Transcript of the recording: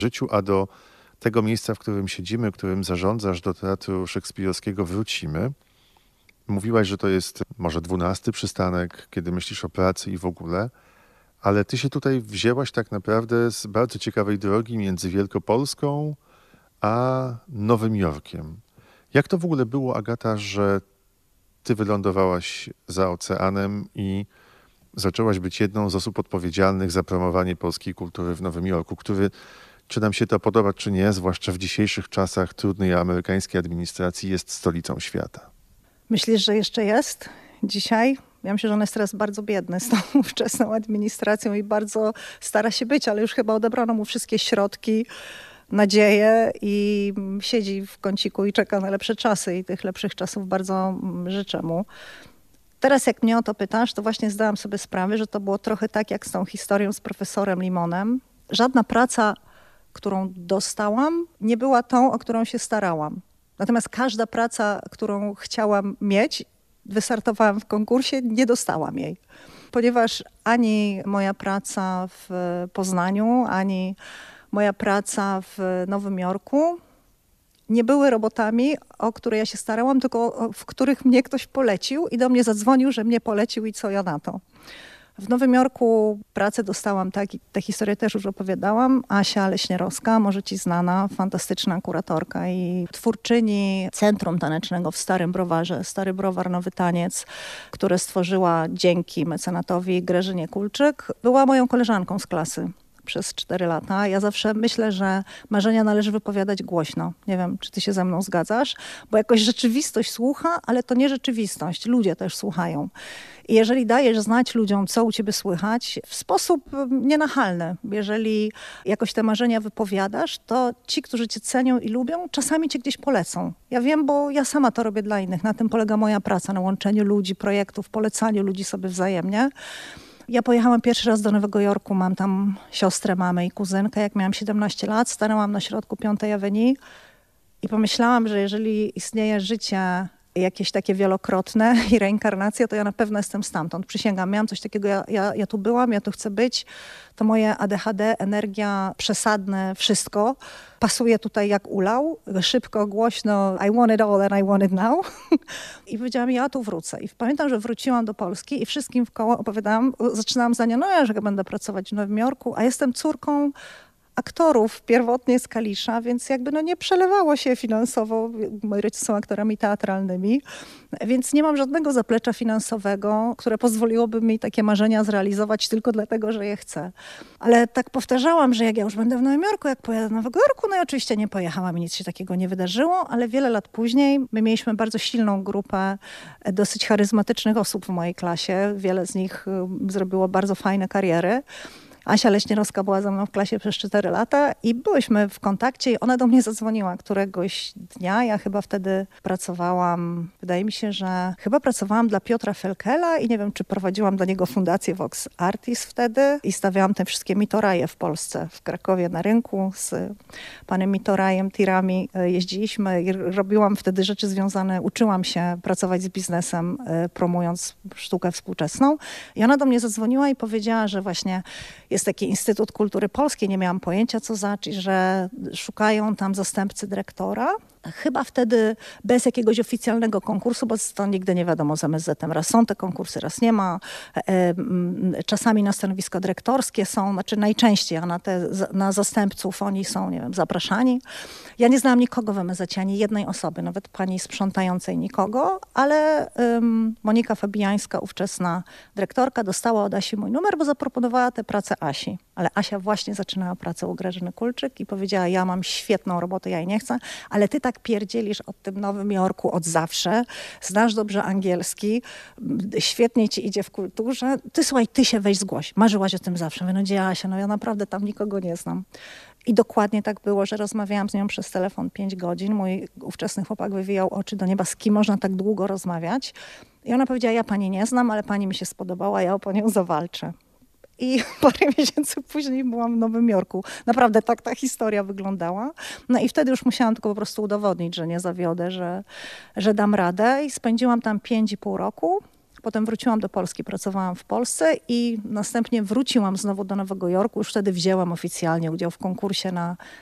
życiu, a do tego miejsca, w którym siedzimy, którym zarządzasz, do Teatru Szekspirowskiego wrócimy. Mówiłaś, że to jest może 12 przystanek, kiedy myślisz o pracy i w ogóle, ale ty się tutaj wzięłaś tak naprawdę z bardzo ciekawej drogi między Wielkopolską a Nowym Jorkiem. Jak to w ogóle było, Agata, że ty wylądowałaś za oceanem i zaczęłaś być jedną z osób odpowiedzialnych za promowanie polskiej kultury w Nowym Jorku, który, czy nam się to podoba, czy nie, zwłaszcza w dzisiejszych czasach trudnej amerykańskiej administracji, jest stolicą świata? Myślisz, że jeszcze jest dzisiaj? Ja myślę, że on jest teraz bardzo biedny z tą ówczesną administracją i bardzo stara się być, ale już chyba odebrano mu wszystkie środki, nadzieję i siedzi w kąciku i czeka na lepsze czasy i tych lepszych czasów bardzo życzę mu. Teraz jak mnie o to pytasz, to właśnie zdałam sobie sprawę, że to było trochę tak jak z tą historią z profesorem Limonem. Żadna praca, którą dostałam, nie była tą, o którą się starałam. Natomiast każda praca, którą chciałam mieć, wystartowałam w konkursie, nie dostałam jej. Ponieważ ani moja praca w Poznaniu, ani moja praca w Nowym Jorku nie były robotami, o które ja się starałam, tylko w których mnie ktoś polecił i do mnie zadzwonił, że mnie polecił i co ja na to. W Nowym Jorku pracę dostałam, tak, i tę historię też już opowiadałam. Asia Leśnierowska, może ci znana, fantastyczna kuratorka i twórczyni Centrum Tanecznego w Starym Browarze, Stary Browar, Nowy Taniec, które stworzyła dzięki mecenatowi Grażynie Kulczyk, była moją koleżanką z klasy przez 4 lata. Ja zawsze myślę, że marzenia należy wypowiadać głośno. Nie wiem, czy ty się ze mną zgadzasz, bo jakoś rzeczywistość słucha, ale to nie rzeczywistość. Ludzie też słuchają. I jeżeli dajesz znać ludziom, co u ciebie słychać, w sposób nienachalny, jeżeli jakoś te marzenia wypowiadasz, to ci, którzy cię cenią i lubią, czasami cię gdzieś polecą. Ja wiem, bo ja sama to robię dla innych. Na tym polega moja praca, na łączeniu ludzi, projektów, polecaniu ludzi sobie wzajemnie. Ja pojechałam pierwszy raz do Nowego Jorku, mam tam siostrę, mamę i kuzynkę. Jak miałam 17 lat, stanęłam na środku Piątej Avenue i pomyślałam, że jeżeli istnieje życie jakieś takie wielokrotne i reinkarnacja, to ja na pewno jestem stamtąd. Przysięgam, miałam coś takiego, ja tu byłam, ja tu chcę być. To moje ADHD, energia, przesadne, wszystko pasuje tutaj jak ulał. Szybko, głośno, I want it all and I want it now. I powiedziałam, ja tu wrócę. I pamiętam, że wróciłam do Polski i wszystkim w koło opowiadałam, zaczynałam zdania, no ja, że będę pracować w Nowym Jorku, a jestem córką aktorów pierwotnie z Kalisza, więc jakby no nie przelewało się finansowo. Moi rodzice są aktorami teatralnymi, więc nie mam żadnego zaplecza finansowego, które pozwoliłoby mi takie marzenia zrealizować tylko dlatego, że je chcę. Ale tak powtarzałam, że jak ja już będę w Nowym Jorku, jak pojadę do Nowego Jorku, no i oczywiście nie pojechałam i nic się takiego nie wydarzyło, ale wiele lat później my mieliśmy bardzo silną grupę dosyć charyzmatycznych osób w mojej klasie. Wiele z nich zrobiło bardzo fajne kariery. Asia Leśnierowska była ze mną w klasie przez 4 lata i byłyśmy w kontakcie i ona do mnie zadzwoniła któregoś dnia. Ja chyba wtedy pracowałam, wydaje mi się, że chyba pracowałam dla Piotra Felkela i nie wiem, czy prowadziłam dla niego fundację Vox Artis wtedy i stawiałam te wszystkie mitoraje w Polsce, w Krakowie na rynku z panem mitorajem, tirami jeździliśmy i robiłam wtedy rzeczy związane, uczyłam się pracować z biznesem, promując sztukę współczesną. I ona do mnie zadzwoniła i powiedziała, że właśnie jest taki Instytut Kultury Polskiej, nie miałam pojęcia co znaczy, że szukają tam zastępcy dyrektora. Chyba wtedy bez jakiegoś oficjalnego konkursu, bo to nigdy nie wiadomo z MSZ-em. Raz są te konkursy, raz nie ma. Czasami na stanowiska dyrektorskie są, znaczy najczęściej, a na zastępców oni są, nie wiem, zapraszani. Ja nie znałam nikogo w MSZ-cie, ani jednej osoby, nawet pani sprzątającej nikogo, ale Monika Fabijańska, ówczesna dyrektorka, dostała od Asi mój numer, bo zaproponowała tę pracę Asi. Ale Asia właśnie zaczynała pracę u Grażyny Kulczyk i powiedziała, ja mam świetną robotę, ja jej nie chcę, ale ty tak pierdzielisz o tym Nowym Jorku od zawsze, znasz dobrze angielski, świetnie ci idzie w kulturze, ty słuchaj, ty się weź zgłoś. Marzyłaś o tym zawsze. Mówię, no gdzie Asia, no ja naprawdę tam nikogo nie znam. I dokładnie tak było, że rozmawiałam z nią przez telefon 5 godzin. Mój ówczesny chłopak wywijał oczy do nieba, z kim można tak długo rozmawiać. I ona powiedziała, ja pani nie znam, ale pani mi się spodobała, ja o panią zawalczę. I parę miesięcy później byłam w Nowym Jorku. Naprawdę tak ta historia wyglądała. No i wtedy już musiałam tylko po prostu udowodnić, że nie zawiodę, że dam radę. I spędziłam tam 5,5 roku. Potem wróciłam do Polski, pracowałam w Polsce i następnie wróciłam znowu do Nowego Jorku. Już wtedy wzięłam oficjalnie udział w konkursie na